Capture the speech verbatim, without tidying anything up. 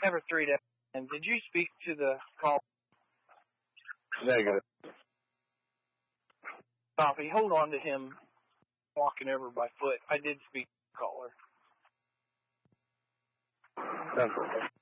Number three, and did you speak to the call? Negative. Copy. Hold on to him walking over by foot. I did speak to the caller. Central.